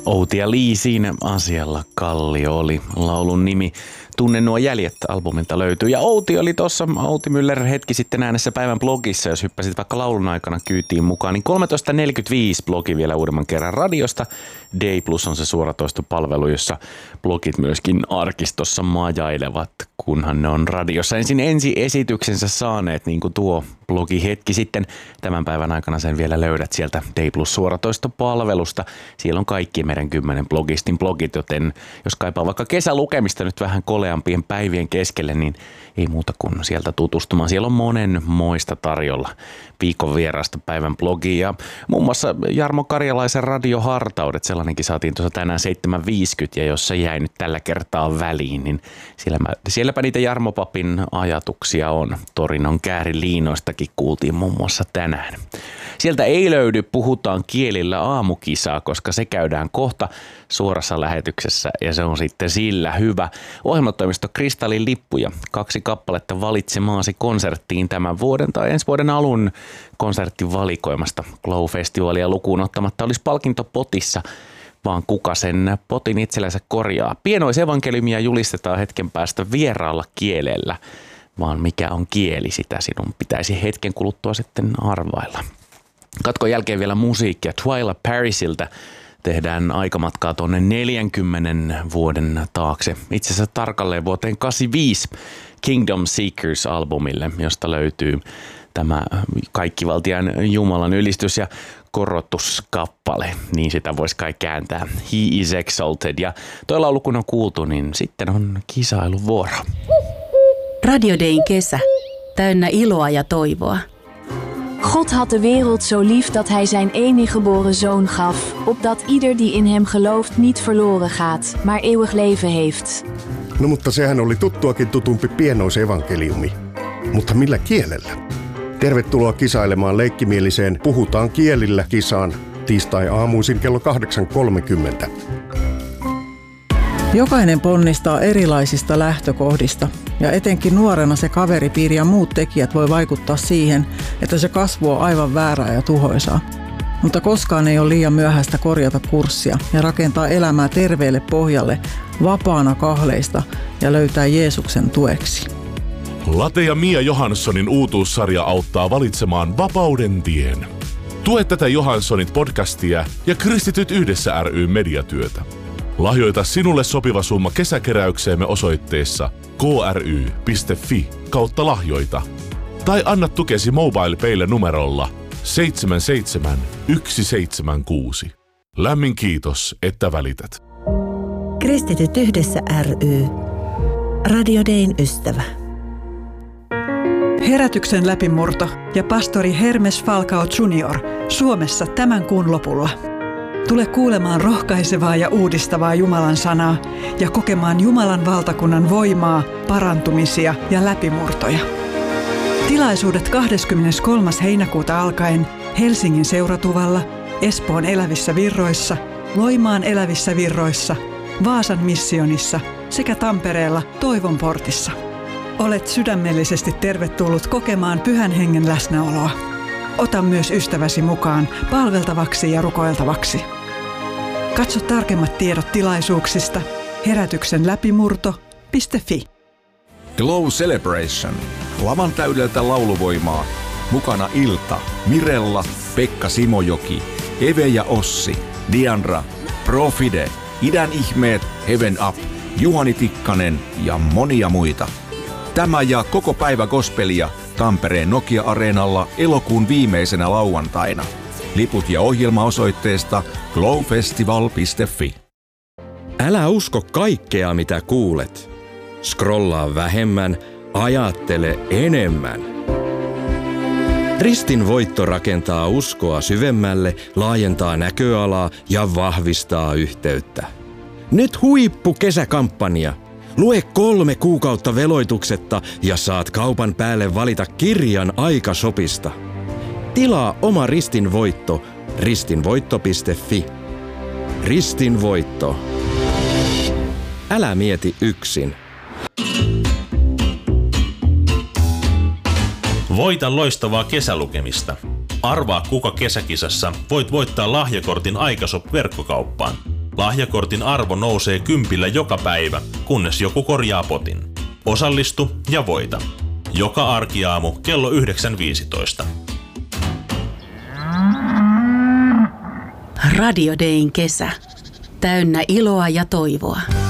Outi ja Lee siinä asialla Kallio oli laulun nimi. Tunne nuo jäljet -albumilta löytyy. Ja Outi oli tuossa, Outi Müller hetki sitten äänessä päivän blogissa, jos hyppäsit vaikka laulun aikana kyytiin mukaan, niin 13.45 blogi vielä uudemman kerran radiosta. Day Plus on se suoratoistopalvelu, jossa blogit myöskin arkistossa majailevat, kunhan ne on radiossa ensi esityksensä saaneet, niin kuin tuo blogi hetki sitten. Tämän päivän aikana sen vielä löydät sieltä Day Plus suoratoistopalvelusta. Siellä on kaikki meidän 10 blogistin blogit, joten jos kaipaa vaikka kesälukemista nyt vähän koleampien päivien keskelle, niin ei muuta kuin sieltä tutustumaan. Siellä on monenmoista tarjolla. Viikon vierasta päivän blogi ja muun muassa Jarmo Karjalaisen radiohartaudet, sellainenkin saatiin tuossa tänään 7.50 ja jos se jäi nyt tällä kertaa väliin, niin sielläpä niitä Jarmo Papin ajatuksia on. Torinon kääriliinoistakin kuultiin muun muassa tänään. Sieltä ei löydy Puhutaan kielillä -aamukisaa, koska se käydään kohta suorassa lähetyksessä ja se on sitten sillä hyvä. Ohjelmatoimisto Kristallin lippuja, 2 kappaletta valitsemaasi konserttiin tämän vuoden tai ensi vuoden alun konserttivalikoimasta. Glow-festivalia lukuun ottamatta olisi palkintopotissa, vaan kuka sen potin itsellänsä korjaa. Pienoisevankeliumia julistetaan hetken päästä vieraalla kielellä, vaan mikä on kieli, sitä sinun pitäisi hetken kuluttua sitten arvailla. Katkon jälkeen vielä musiikkia. Twyla Parisilta tehdään aikamatkaa tuonne 40 vuoden taakse. Itse asiassa tarkalleen vuoteen 85 Kingdom Seekers-albumille, josta löytyy tämä kaikkivaltiaan Jumalan ylistys ja korotuskappale. Niin sitä voisi kai kääntää. He is exalted. Ja tuo laulu kun on kuultu, niin sitten on kisailuvuoro. Radio Dayn kesä. Täynnä iloa ja toivoa. God had de wereld zo lief dat hij zijn enige geboren zoon gaf, opdat ieder die in hem gelooft niet verloren gaat, maar eeuwig leven heeft. No mutta sehän oli tuttuakin tutumpi pienoisevankeliumi. Mutta millä kielellä? Tervetuloa kisailemaan leikkimieliseen Puhutaan kielillä -kisaan tiistai-aamuisin kello 8.30. Jokainen ponnistaa erilaisista lähtökohdista ja etenkin nuorena se kaveripiiri ja muut tekijät voi vaikuttaa siihen, että se kasvu on aivan väärää ja tuhoisaa. Mutta koskaan ei ole liian myöhäistä korjata kurssia ja rakentaa elämää terveelle pohjalle, vapaana kahleista ja löytää Jeesuksen tueksi. Late ja Mia Johanssonin uutuussarja auttaa valitsemaan vapauden tien. Tue tätä Johanssonit podcastia ja Kristityt yhdessä ry mediatyötä. Lahjoita sinulle sopiva summa kesäkeräykseemme osoitteessa kry.fi/lahjoita. Tai anna tukesi MobilePaylle numerolla 77176. Lämmin kiitos, että välität. Kristityt yhdessä ry. Radio Dayn ystävä. Herätyksen läpimurto ja pastori Hermes Falcao Jr. Suomessa tämän kuun lopulla. Tule kuulemaan rohkaisevaa ja uudistavaa Jumalan sanaa ja kokemaan Jumalan valtakunnan voimaa, parantumisia ja läpimurtoja. Tilaisuudet 23. heinäkuuta alkaen Helsingin Seuratuvalla, Espoon Elävissä Virroissa, Loimaan Elävissä Virroissa, Vaasan missionissa sekä Tampereella Toivon portissa. Olet sydämellisesti tervetullut kokemaan Pyhän Hengen läsnäoloa. Ota myös ystäväsi mukaan palveltavaksi ja rukoiltavaksi. Katso tarkemmat tiedot tilaisuuksista herätyksenläpimurto.fi. Glow Celebration. Lavan täydeltä lauluvoimaa. Mukana Ilta, Mirella, Pekka Simojoki, Eve ja Ossi, Diandra, Profide, Idän ihmeet, Heaven Up, Juhani Tikkanen ja monia muita. Tämä ja koko päivä gospelia Tampereen Nokia-areenalla elokuun viimeisenä lauantaina. Liput ja ohjelma osoitteesta glowfestival.fi. Älä usko kaikkea, mitä kuulet. Scrollaa vähemmän, ajattele enemmän. Ristin voitto rakentaa uskoa syvemmälle, laajentaa näköalaa ja vahvistaa yhteyttä. Nyt huippukesäkampanja. Lue 3 kuukautta veloituksetta ja saat kaupan päälle valita kirjan Aikashopista. Tilaa oma Ristin voitto ristinvoitto.fi. Ristin voitto. Älä mieti yksin. Voita loistavaa kesälukemista. Arvaa kuka kesäkisassa voit voittaa lahjakortin Aikashop-verkkokauppaan. Lahjakortin arvo nousee 10 joka päivä, kunnes joku korjaa potin. Osallistu ja voita. Joka arkiaamu kello 9.15. Radio Dayn kesä. Täynnä iloa ja toivoa.